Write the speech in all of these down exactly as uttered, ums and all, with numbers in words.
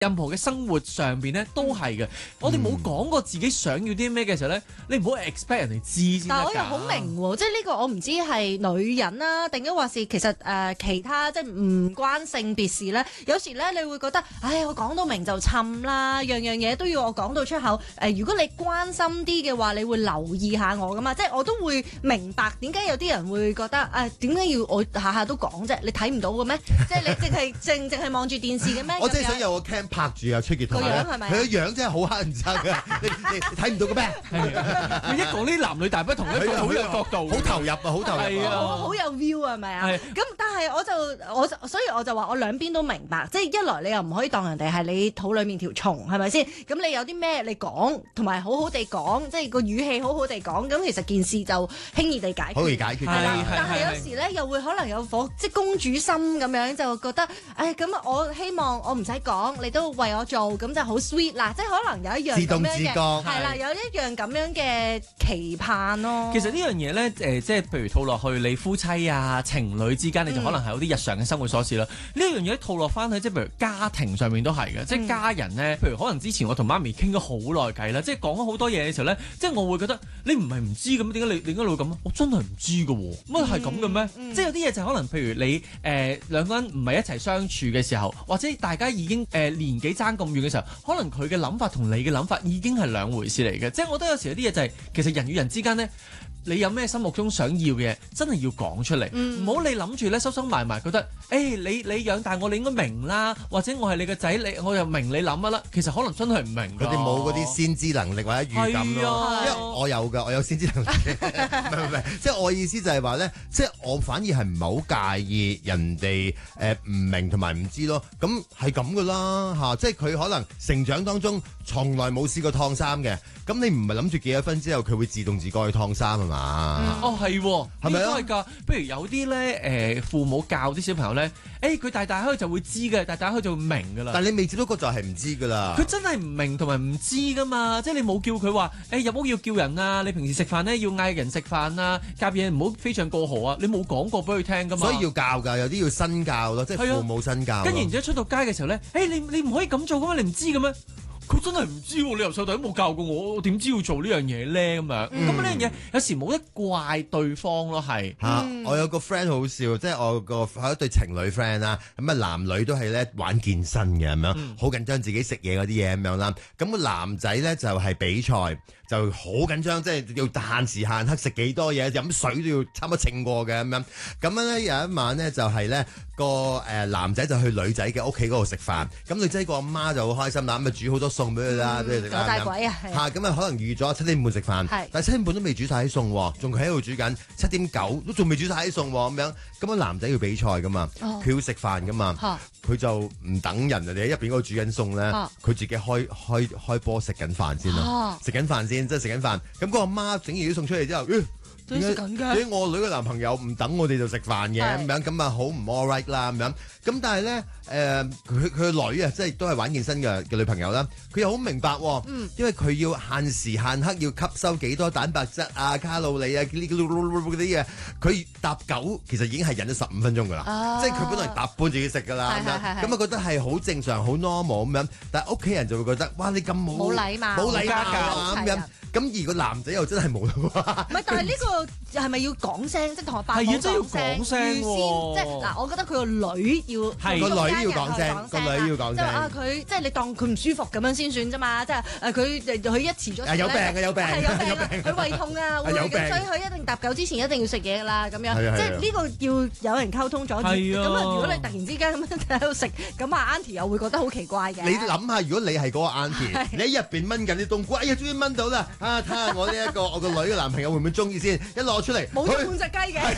任何嘅生活上邊咧都係嘅。我哋冇講過自己想要啲咩嘅時候咧，你唔好 expect 人哋知先得㗎。 但係我又好明喎，即係呢個我唔知係女人啦，定抑或是其實誒、呃、其他即係唔關性別事咧。有時咧你會覺得，唉，我講到明就沉啦，樣樣嘢都要我講到出口。誒、呃，如果你關心啲嘅話，你會留意下我噶嘛？即係我都會明白點解有啲人會覺得，誒點解要我下下都講啫？你睇唔到嘅咩？即係你淨係淨淨係望住電視嘅咩？ 我真係想有個 cam 拍住啊，崔潔彤個樣係咪？ 佢個樣真係好乞人憎嘅，你你你睇唔到嘅咩？ 佢一講呢男女大不同，一個好有角度， 好投入啊，好投入係啊， 好好有 view 係咪啊？咁但係我就我就所以我就話我兩邊都明白，即係一來你又唔可以當人哋係你肚裡面條蟲係咪先？咁你有啲咩你講，同埋好好地講，即係個語氣好好地講，咁其實件事就輕易地解決， 好易解決㗎啦。 但係有時咧又會可能有火，即係公主心咁樣，就覺得誒咁我希望我唔使講，你都為我做，咁就好 sweet 啦。即係可能有一樣自動自覺係啦，有一樣咁樣嘅期盼咯。 其實呢樣嘢咧，誒、呃，即係譬如套落去你夫妻啊、情侶之間，你就可能係有啲日常嘅生活瑣事啦。呢一樣嘢套落翻去，即係譬如家庭上面都係嘅，即係家人咧。譬如可能之前我同媽咪傾咗好耐偈啦，即係講咗好多嘢嘅時候咧，即係我會覺得你唔係唔知咁，點解你點解你會咁啊？我真係唔知㗎喎，乜係咁嘅咩？嗯嗯、即係有啲嘢就可能譬如你誒、呃、兩個人唔係一齊相處嘅時候，或者大家已經誒、呃、年紀爭咁遠嘅時候，可能佢嘅諗法同你嘅諗法已經係兩回事嚟嘅。即係我覺得有時有啲嘢就係、是、其實人與人之間咧。你有咩心目中想要嘅嘢，真係要講出嚟，唔好、嗯、你諗住咧收收埋埋，覺得誒、欸、你你養大我，你應該明啦，或者我係你個仔，你我又明你諗乜啦。其實可能真係唔明。佢哋冇嗰啲先知能力或者預感咯， 啊、 因為我有㗎，我有先知能力。唔係唔係，即係我意思就係話咧，即係我反而係唔係好介意人哋誒唔明同埋唔知咯。咁係咁㗎啦嚇，即係佢可能成長當中從來冇試過燙衫嘅，咁你唔係諗住結咗婚之後佢會自動自覺去燙衫啊？ 嗯、哦，係，係咪都係㗎？不如有啲咧，誒，父母教啲小朋友咧，誒、欸，佢大大開就會知嘅，大大開就會明㗎啦。 但係你未接觸過就係唔知㗎啦。 佢真係唔明同埋唔知㗎嘛，即係你冇叫佢話，誒、欸，入屋要叫人啊，你平時食飯咧要嗌人食飯啊，夾嘢唔好飛上過河啊，你冇講過俾佢聽㗎嘛。 所以要教㗎，有啲要新教咯，即係父母新教。 跟住然之後出到街嘅時候咧，誒、欸，你你唔可以咁做㗎嘛，你唔知嘅咩？佢真係唔知喎，你由細到大都冇教過我，我點知要做呢樣嘢咧？咁樣咁呢樣嘢有時冇得怪對方咯，係嚇、啊。我有個 friend 好笑，即係我個係一對情侶 friend 啦，咁啊男女都係咧玩健身嘅咁樣，好緊張自己食嘢嗰啲嘢咁樣啦。咁、個男仔咧就係、是、比賽。就好緊張，即係要限時限刻食幾多嘢，飲水都要差唔多稱過嘅咁樣。咁樣咧有一晚咧就係、是、咧個誒男仔就去女仔嘅屋企嗰度食飯，咁女仔個阿媽就好開心啦，咁啊煮好多餸俾佢啦，俾佢食啦。 大鬼啊！ 嚇咁啊，可能預咗七點半食飯， 是但係七點半都未煮晒啲餸，仲喺度煮緊。七點九都仲未煮晒啲餸咁樣。咁啊男仔要比賽噶嘛，佢、哦、要食飯噶嘛，佢、哦、就唔等人哋喺一邊嗰度煮緊餸咧，佢、哦、自己開開開波食緊飯先咯，食緊飯先。即係食緊飯，咁嗰個媽整完啲餸出嚟之後，點解點解我女嘅男朋友唔等我哋就食飯嘅咁樣，咁啊好唔 all right 啦咁樣。咁但係咧，誒佢佢個女啊，即係都係玩健身嘅嘅女朋友啦。佢又好明白、哦，嗯、因為佢要限時限刻要吸收幾多蛋白質啊、卡路里啊呢嗰啲嘢。佢搭九其實已經係忍咗十五分鐘㗎啦，啊、即係佢本來搭半自己食㗎啦咁樣。咁啊覺得係好正常、好 normal 咁樣。但係屋企人就會覺得，哇！你咁冇冇禮貌、 冇禮貌咁樣。咁而個男仔又真係冇啦喎。 唔係，但係呢個係咪要講聲，即係同我爸講聲？ 係啊，真係要講聲喎。 即係嗱，我覺得佢個女要係個女要講聲，個女要講聲。 即係啊，佢即係你當佢唔舒服咁樣先算啫嘛。即係誒，佢佢一遲咗。 有病嘅有病， 係有病，佢胃痛啊，會咁，所以佢一定搭九之前一定要食嘢㗎啦。咁樣即係呢個要有人溝通咗。咁啊，如果你突然之間咁樣喺度食，咁啊 Auntie 又會覺得好奇怪嘅。 你諗下，如果你係嗰個 Auntie，你喺入邊炆緊啲冬菇，哎呀，終於炆到啦！啊，睇下我呢一個我個女嘅男朋友會唔會中意先？一攞出嚟， 冇咗半隻雞嘅。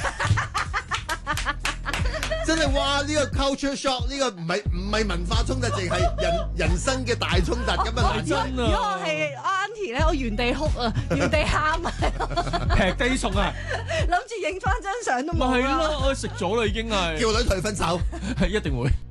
真係哇！呢、這個 culture shock 呢個唔係唔係文化衝突，淨係人人生嘅大衝突咁啊！ 真啊！ 如果我係 Auntie 咧，我原地哭啊，原地喊啊， 劈低餸啊！ 諗住影翻張相都冇。 咪係咯，我食咗啦已經係。 叫女退分手， 係一定會。